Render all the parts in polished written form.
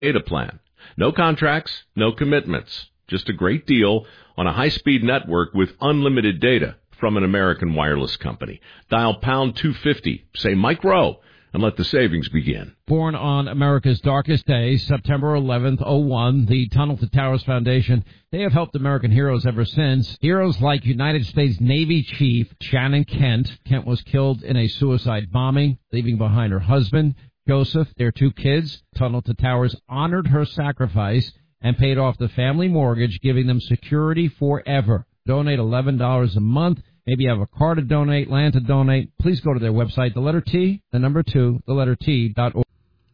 data plan. No contracts, no commitments. Just a great deal on a high-speed network with unlimited data from an American wireless company. Dial pound 250, say Mike Rowe, and let the savings begin. Born on America's darkest day, September 11th, 01, the Tunnel to Towers Foundation, they have helped American heroes ever since. Heroes like United States Navy Chief Shannon Kent. Kent was killed in a suicide bombing, leaving behind her husband, Joseph, their 2 kids. Tunnel to Towers honored her sacrifice and paid off the family mortgage, giving them security forever. Donate $11 a month. Maybe you have a car to donate, land to donate. Please go to their website, the letter T, the number 2, the letter T.org.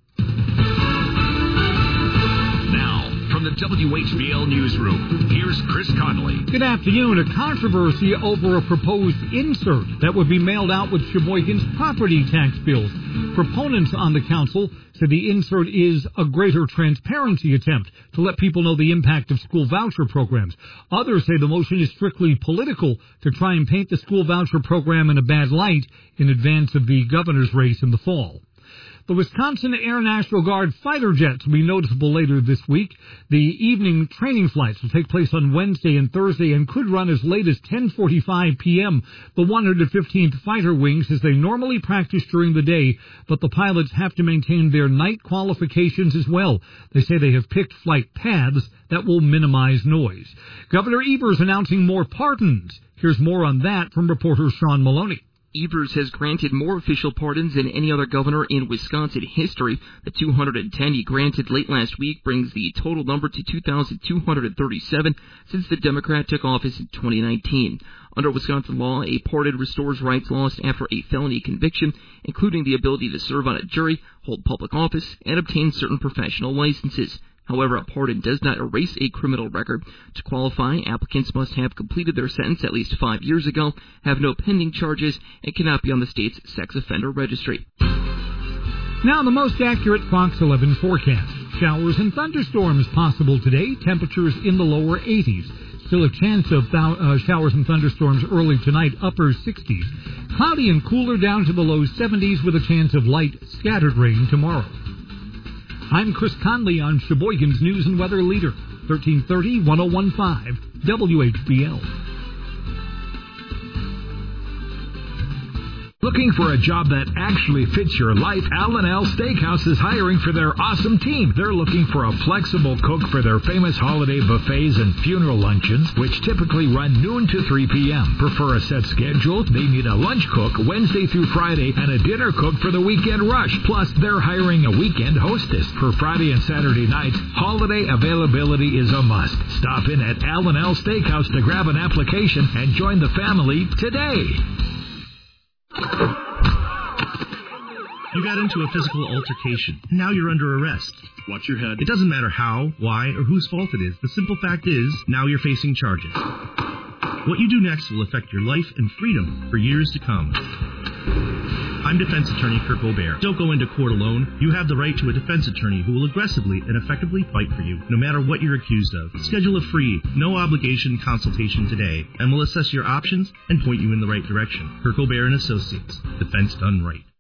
Now, from the WHBL Newsroom, here's Chris Conley. Good afternoon. A controversy over a proposed insert that would be mailed out with Sheboygan's property tax bills. Proponents on the council say the insert is a greater transparency attempt to let people know the impact of school voucher programs. Others say the motion is strictly political to try and paint the school voucher program in a bad light in advance of the governor's race in the fall. The Wisconsin Air National Guard fighter jets will be noticeable later this week. The evening training flights will take place on Wednesday and Thursday and could run as late as 10:45 p.m. The 115th Fighter Wing says they normally practice during the day, but the pilots have to maintain their night qualifications as well. They say they have picked flight paths that will minimize noise. Governor Evers announcing more pardons. Here's more on that from reporter Sean Maloney. Evers has granted more official pardons than any other governor in Wisconsin history. The 210 he granted late last week brings the total number to 2,237 since the Democrat took office in 2019. Under Wisconsin law, a pardon restores rights lost after a felony conviction, including the ability to serve on a jury, hold public office, and obtain certain professional licenses. However, a pardon does not erase a criminal record. To qualify, applicants must have completed their sentence at least 5 years ago, have no pending charges, and cannot be on the state's sex offender registry. Now the most accurate Fox 11 forecast. Showers and thunderstorms possible today. Temperatures in the lower 80s. Still a chance of showers and thunderstorms early tonight, upper 60s. Cloudy and cooler down to the low 70s with a chance of light scattered rain tomorrow. I'm Chris Conley on Sheboygan's News and Weather Leader, 1330 1015 WHBL. Looking for a job that actually fits your life? Al & Al Steakhouse is hiring for their awesome team. They're looking for a flexible cook for their famous holiday buffets and funeral luncheons, which typically run noon to 3 p.m. Prefer a set schedule? They need a lunch cook Wednesday through Friday and a dinner cook for the weekend rush. Plus, they're hiring a weekend hostess. For Friday and Saturday nights, holiday availability is a must. Stop in at Al & Al Steakhouse to grab an application and join the family today. You got into a physical altercation. Now you're under arrest. Watch your head. It doesn't matter how, why, or whose fault it is. The simple fact is, now you're facing charges. What you do next will affect your life and freedom for years to come. I'm defense attorney Kirk Gobert. Don't go into court alone. You have the right to a defense attorney who will aggressively and effectively fight for you, no matter what you're accused of. Schedule a free, no-obligation consultation today, and we'll assess your options and point you in the right direction. Kirk Gobert and Associates. Defense done right.